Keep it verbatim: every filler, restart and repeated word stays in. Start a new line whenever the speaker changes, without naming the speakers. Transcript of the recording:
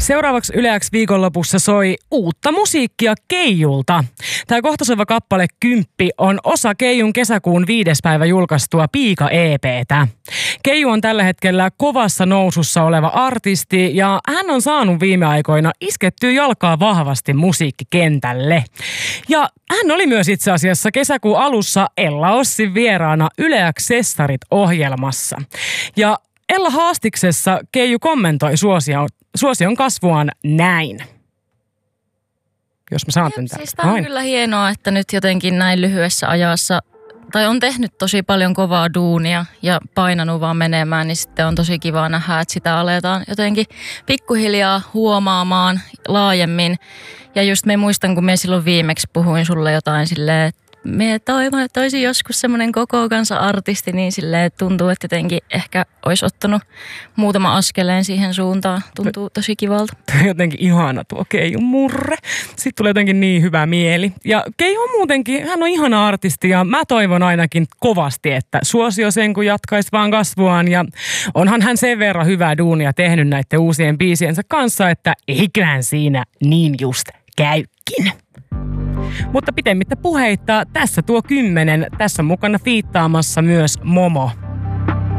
Seuraavaksi Yle X viikonlopussa soi uutta musiikkia Keijulta. Tämä kohta soiva kappale Kymppi on osa Keijun kesäkuun viides päivä julkaistua Piika-E P:tä. Keiju on tällä hetkellä kovassa nousussa oleva artisti ja hän on saanut viime aikoina iskettyä jalkaa vahvasti musiikkikentälle. Ja hän oli myös itse asiassa kesäkuun alussa Ella Ossin vieraana Yle X-sestarit-ohjelmassa. Ja Ella haastiksessa Keiju kommentoi suosion, suosion kasvuaan näin. Jos mä saan tämän.
Siis tää on kyllä hienoa, että nyt jotenkin näin lyhyessä ajassa, tai on tehnyt tosi paljon kovaa duunia ja painanut vaan menemään, niin sitten on tosi kiva nähdä, että sitä aletaan jotenkin pikkuhiljaa huomaamaan laajemmin. Ja just me muistan, kun me silloin viimeksi puhuin sulle jotain silleen, että me toivon, että olisin joskus semmoinen koko kansa artisti, niin silleen tuntuu, että jotenkin ehkä olisi ottanut muutama askeleen siihen suuntaan. Tuntuu tosi kivalta.
Jotenkin ihana tuo Keijun murre. Sitten tulee jotenkin niin hyvä mieli. Ja Keiju on muutenkin, hän on ihana artisti ja mä toivon ainakin kovasti, että suosio sen kun jatkaisi vaan kasvuaan. Ja onhan hän sen verran hyvää duunia tehnyt näiden uusien biisiensä kanssa, että eiköhän siinä niin just käykin. Mutta pitemmittä puheitta, tässä tuo kymmenen. Tässä on mukana fiittaamassa myös Momo.